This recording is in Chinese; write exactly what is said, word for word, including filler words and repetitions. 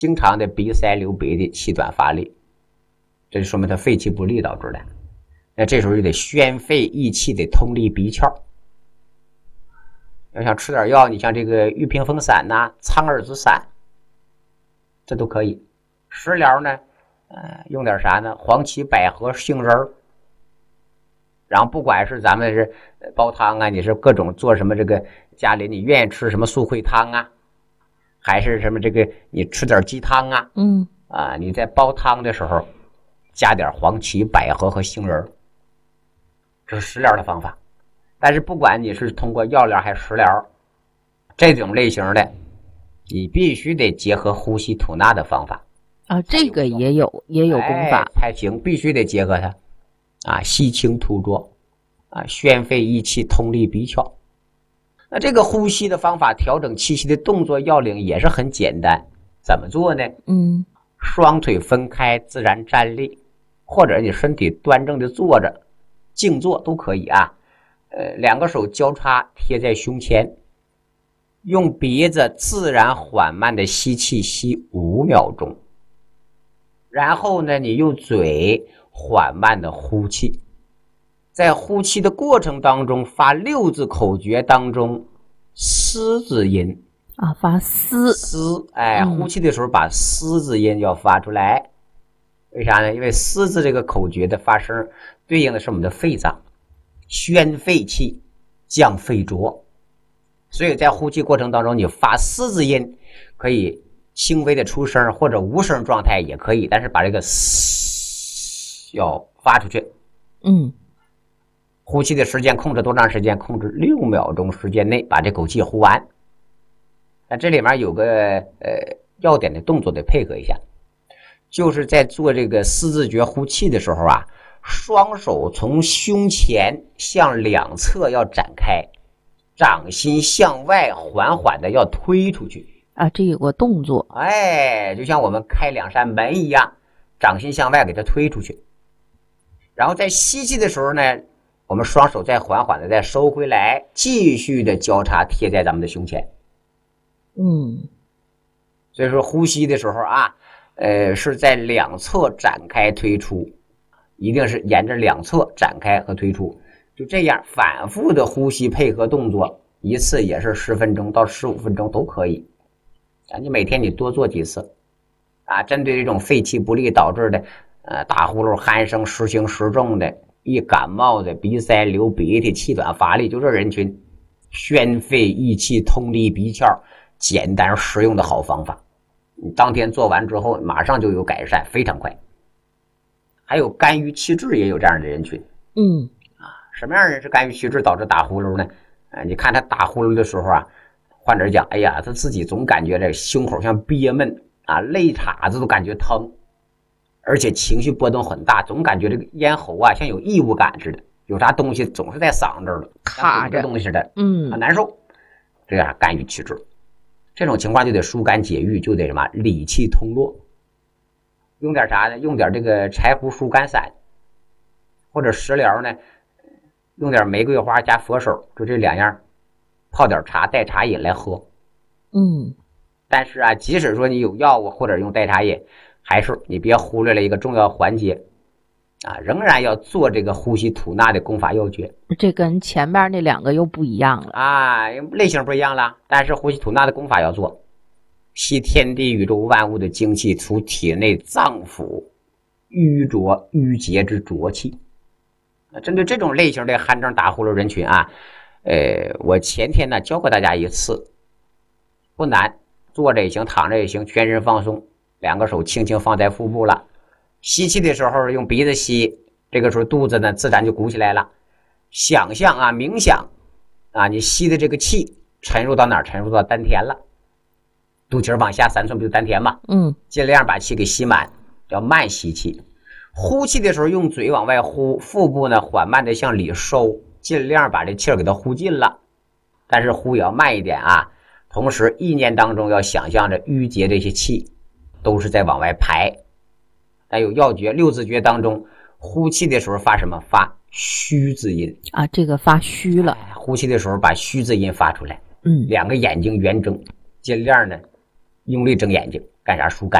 经常的鼻塞流鼻涕，气短乏力，这就说明他肺气不利导致的。那这时候就得宣肺益气，得通利鼻窍。要想吃点药，你像这个玉屏风散呐、啊、苍耳子散，这都可以。食疗呢，呃，用点啥呢？黄芪、百合、杏仁儿。然后不管是咱们是煲汤啊，你是各种做什么这个家里你愿意吃什么素烩汤啊，还是什么这个你吃点鸡汤啊， 嗯啊，你在煲汤的时候加点黄芪、百合和杏仁，这是食疗的方法。但是不管你是通过药疗还是食疗，这种类型的，你必须得结合呼吸吐纳的方法啊，这个也有也有功法、 哎、才行，必须得结合它。啊，吸清吐浊，啊，宣肺益气，通利鼻窍。那这个呼吸的方法，调整气息的动作要领也是很简单。怎么做呢？ 嗯， 双腿分开，自然站立，或者你身体端正的坐着，静坐都可以啊。呃，两个手交叉贴在胸前，用鼻子自然缓慢的吸气，吸五秒钟。然后呢，你用嘴缓慢的呼气，在呼气的过程当中发六字口诀当中嘶字音啊，发嘶嘶，哎，呼气的时候把嘶字音要发出来。为啥呢？因为嘶字这个口诀的发声对应的是我们的肺脏，宣肺气，降肺浊，所以在呼气过程当中你发嘶字音可以轻微的出声，或者无声状态也可以，但是把这个嘶要发出去。 嗯， 呼气的时间控制多长时间？控制六秒钟时间内把这口气呼完。那这里面有个呃要点的动作得配合一下，就是在做这个四字诀呼气的时候啊，双手从胸前向两侧要展开，掌心向外缓缓的要推出去。 啊，这有个动作， 哎，就像我们开两扇门一样，掌心向外给它推出去。然后在吸气的时候呢，我们双手再缓缓的再收回来，继续的交叉贴在咱们的胸前。 嗯， 所以说呼吸的时候啊，呃，是在两侧展开推出，一定是沿着两侧展开和推出，就这样反复的呼吸配合动作，一次也是十分钟到十五分钟都可以。啊，你每天你多做几次，啊，针对这种肺气不利导致的，呃，打呼噜、鼾声、时轻时重的，一感冒的、鼻塞、流鼻涕、气短乏力，就这人群，宣肺益气、通利鼻窍，简单实用的好方法。你当天做完之后，马上就有改善，非常快。还有肝郁气滞也有这样的人群。 嗯， 啊，什么样的人是肝郁气滞导致打呼噜呢？呃，你看他打呼噜的时候啊，患者讲，哎呀，他自己总感觉这胸口像憋闷啊，肋叉子都感觉疼，而且情绪波动很大，总感觉这个咽喉啊像有异物感似的，有啥东西总是在嗓子这儿了， 卡着东西似的， 嗯， 很难受。这样肝郁气滞，这种情况就得疏肝解郁，就得什么理气通络。用点啥呢？用点这个柴胡疏肝散，或者食疗呢，用点玫瑰花加佛手，就这两样，泡点茶代茶饮来喝。 嗯， 但是啊，即使说你有药物或者用代茶饮，还是你别忽略了一个重要环节啊，仍然要做这个呼吸吐纳的功法要诀。 这跟前面那两个又不一样了啊，类型不一样了，但是呼吸吐纳的功法要做。吸天地宇宙万物的精气，除体内脏腑淤浊淤结之浊气。针对这种类型的鼾症打呼噜人群啊，呃，我前天呢教过大家一次，不难，坐着也行，躺着也行，全身放松，两个手轻轻放在腹部了。吸气的时候用鼻子吸，这个时候肚子呢自然就鼓起来了。想象啊，冥想啊，你吸的这个气沉入到哪儿？沉入到丹田了。肚脐往下三寸不就丹田吗？ 嗯， 尽量把气给吸满，要慢吸气。呼气的时候用嘴往外呼，腹部呢缓慢的向里收，尽量把这气儿给它呼尽了。但是呼也要慢一点啊。同时意念当中要想象着淤结这些气都是在往外排。还有要诀六字诀当中，呼气的时候发什么？发虚字音啊，这个发虚了。 哎、呼气的时候把虚字音发出来。 嗯， 两个眼睛圆睁，尽量呢用力睁眼睛，感干啥疏肝。